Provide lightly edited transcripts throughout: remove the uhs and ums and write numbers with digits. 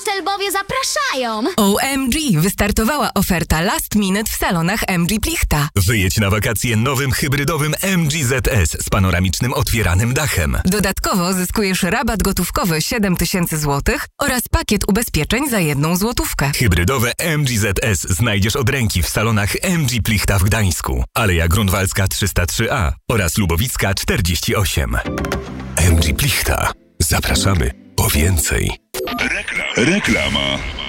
Strzelbowie zapraszają! OMG! Wystartowała oferta Last Minute w salonach MG Plichta. Wyjedź na wakacje nowym hybrydowym MG ZS z panoramicznym otwieranym dachem. Dodatkowo zyskujesz rabat gotówkowy 7000 zł oraz pakiet ubezpieczeń za 1 złotówkę. Hybrydowe MG ZS znajdziesz od ręki w salonach MG Plichta w Gdańsku, Aleja Grunwaldzka 303A oraz Lubowicka 48. MG Plichta. Zapraszamy po więcej. Reklama.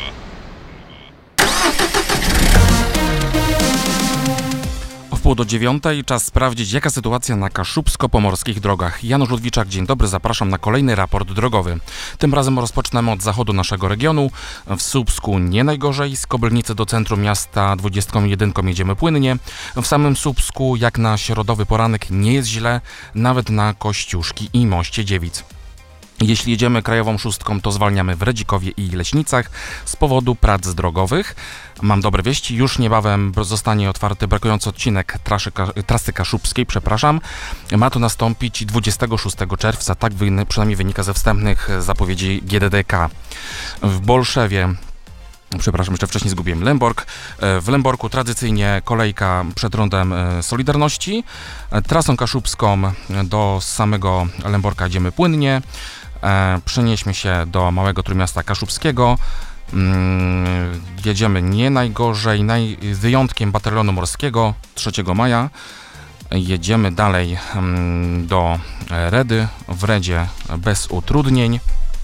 W 8:30 czas sprawdzić, jaka sytuacja na kaszubsko-pomorskich drogach. Janusz Ludwiczak, dzień dobry, zapraszam na kolejny raport drogowy. Tym razem rozpoczynamy od zachodu naszego regionu. W Słupsku nie najgorzej, z Kobylnicy do centrum miasta 21 jedziemy płynnie. W samym Słupsku, jak na środowy poranek, nie jest źle, nawet na Kościuszki i Moście Dziewic. Jeśli jedziemy krajową szóstką, to zwalniamy w Redzikowie i Leśnicach z powodu prac drogowych. Mam dobre wieści, już niebawem zostanie otwarty brakujący odcinek trasy kaszubskiej, Ma to nastąpić 26 czerwca, tak przynajmniej wynika ze wstępnych zapowiedzi GDDK. W Bolszewie, jeszcze wcześniej zgubiłem Lęborg. W Lęborku tradycyjnie kolejka przed rondem Solidarności. Trasą kaszubską do samego Lęborka jedziemy płynnie. Przenieśmy się do małego Trójmiasta Kaszubskiego. Jedziemy nie najgorzej, wyjątkiem batalionu morskiego 3 maja. Jedziemy dalej do Redy, w Redzie bez utrudnień.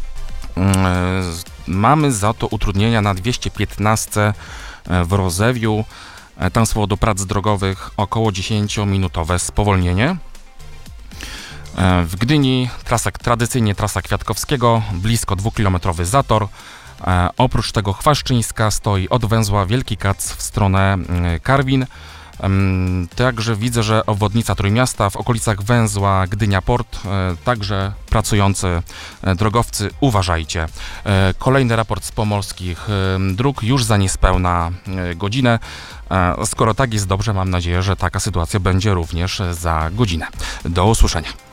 Mamy za to utrudnienia na 215 w Rozewiu. Tam z powodu prac drogowych około 10-minutowe spowolnienie. W Gdyni tradycyjnie trasa Kwiatkowskiego, blisko 2-kilometrowy zator. Oprócz tego Chwaszczyńska stoi od węzła Wielki Kac w stronę Karwin. Także widzę, że obwodnica Trójmiasta w okolicach węzła Gdynia Port, także pracujący drogowcy, uważajcie. Kolejny raport z pomorskich dróg już za niespełna godzinę. Skoro tak jest dobrze, mam nadzieję, że taka sytuacja będzie również za godzinę. Do usłyszenia.